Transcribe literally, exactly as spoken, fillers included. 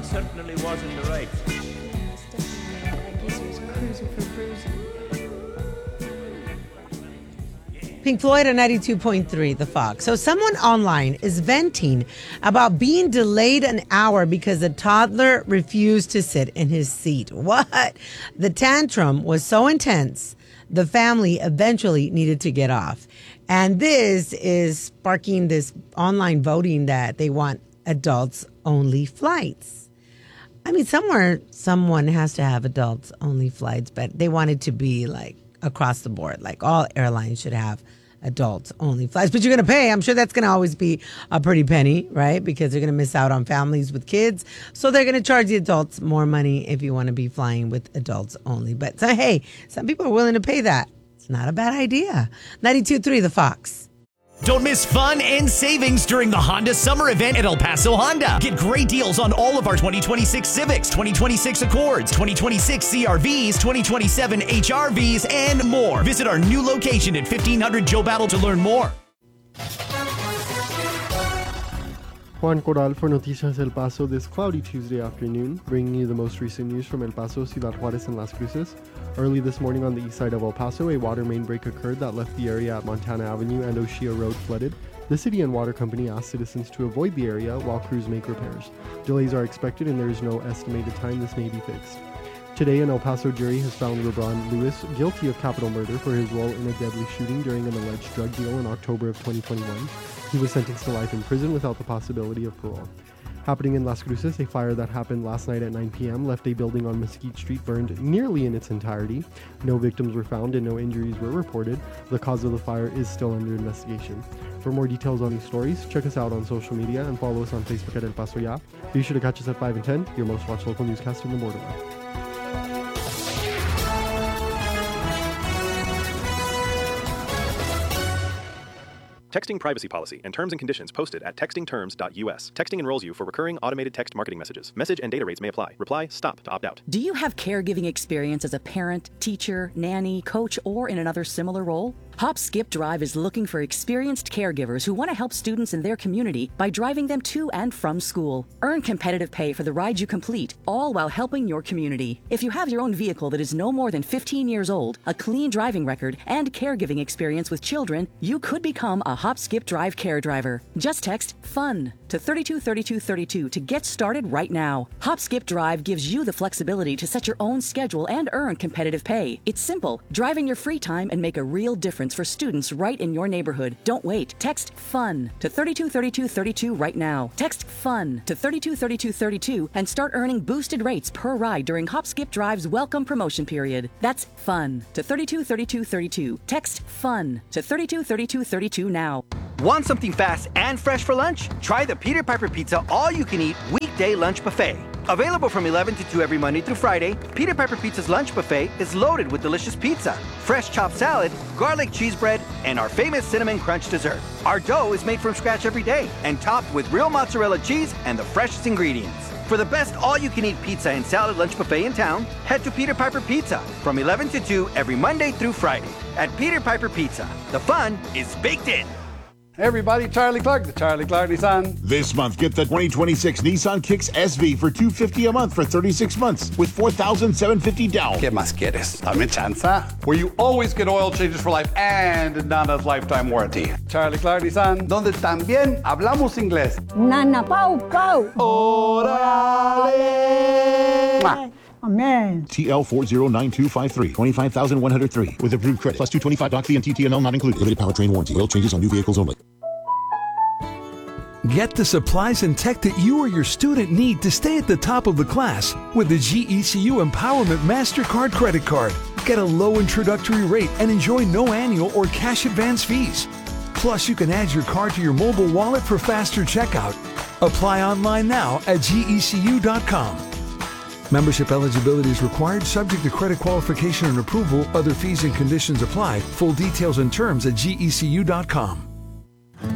certainly was in the right. I guess he was cruising for bruising. Pink Floyd at ninety-two point three, The Fox. So someone online is venting about being delayed an hour because a toddler refused to sit in his seat. What? The tantrum was so intense, the family eventually needed to get off. And this is sparking this online voting that they want adults-only flights. I mean, somewhere someone has to have adults-only flights, but they want it to be like across the board. Like all airlines should have adults-only flights. But you're going to pay. I'm sure that's going to always be a pretty penny, right? Because they're going to miss out on families with kids. So they're going to charge the adults more money if you want to be flying with adults only. But so, hey, some people are willing to pay that. It's not a bad idea. ninety-two point three, The Fox. Don't miss fun and savings during the Honda Summer Event at El Paso Honda. Get great deals on all of our twenty twenty-six Civics, twenty twenty-six Accords, twenty twenty-six C R Vs, twenty twenty-seven H R Vs, and more. Visit our new location at fifteen hundred Joe Battle to learn more. Juan Corral for Noticias El Paso this cloudy Tuesday afternoon, bringing you the most recent news from El Paso, Ciudad Juárez, and Las Cruces. Early this morning on the east side of El Paso, a water main break occurred that left the area at Montana Avenue and O'Shea Road flooded. The city and water company asked citizens to avoid the area while crews make repairs. Delays are expected and there is no estimated time this may be fixed. Today, an El Paso jury has found Rebron Lewis guilty of capital murder for his role in a deadly shooting during an alleged drug deal in October of twenty twenty-one. He was sentenced to life in prison without the possibility of parole. Happening in Las Cruces, a fire that happened last night at nine p.m. left a building on Mesquite Street burned nearly in its entirety. No victims were found and no injuries were reported. The cause of the fire is still under investigation. For more details on these stories, check us out on social media and follow us on Facebook at El Paso Ya. Be sure to catch us at five and ten, your most watched local newscast in the borderline. Texting privacy policy and terms and conditions posted at texting terms dot U S. Texting enrolls you for recurring automated text marketing messages. Message and data rates may apply. Reply STOP to opt out. Do you have caregiving experience as a parent, teacher, nanny, coach, or in another similar role? Hop Skip Drive is looking for experienced caregivers who want to help students in their community by driving them to and from school. Earn competitive pay for the ride you complete, all while helping your community. If you have your own vehicle that is no more than fifteen years old, a clean driving record, and caregiving experience with children, you could become a Hop Skip Drive care driver. Just text FUN to thirty-two thirty-two thirty-two to get started right now. Hop Skip Drive gives you the flexibility to set your own schedule and earn competitive pay. It's simple. Drive in your free time and make a real difference for students right in your neighborhood. Don't wait. Text FUN to thirty-two thirty-two thirty-two right now. Text FUN to thirty-two thirty-two thirty-two and start earning boosted rates per ride during Hop Skip Drive's welcome promotion period. That's FUN to thirty-two thirty-two thirty-two. Text FUN to thirty-two thirty-two thirty-two now. Want something fast and fresh for lunch? Try the Peter Piper Pizza all-you-can-eat weekday lunch buffet. Available from eleven to two every Monday through Friday, Peter Piper Pizza's lunch buffet is loaded with delicious pizza, fresh chopped salad, garlic cheese bread, and our famous cinnamon crunch dessert. Our dough is made from scratch every day and topped with real mozzarella cheese and the freshest ingredients. For the best all-you-can-eat pizza and salad lunch buffet in town, head to Peter Piper Pizza from eleven to two every Monday through Friday. At Peter Piper Pizza, the fun is baked in. Hey everybody, Charlie Clark, the Charlie Clark Nissan. This month, get the twenty twenty-six Nissan Kicks S V for two hundred fifty dollars a month for thirty-six months with four thousand seven hundred fifty dollars down. ¿Qué más quieres? Dame chanza. Where you always get oil changes for life and Nana's lifetime warranty. Charlie Clark Nissan, donde también hablamos inglés. Nana Pau Pau. Orale. Mwah. Amen. T L four zero nine two five three, twenty-five thousand one hundred three with approved credit plus two twenty-five doc fee and T T N L not included. Limited powertrain warranty. Oil changes on new vehicles only. Get the supplies and tech that you or your student need to stay at the top of the class with the G E C U Empowerment MasterCard credit card. Get a low introductory rate and enjoy no annual or cash advance fees. Plus, you can add your card to your mobile wallet for faster checkout. Apply online now at G E C U dot com. Membership eligibility is required, subject to credit qualification and approval. Other fees and conditions apply. Full details and terms at G E C U dot com.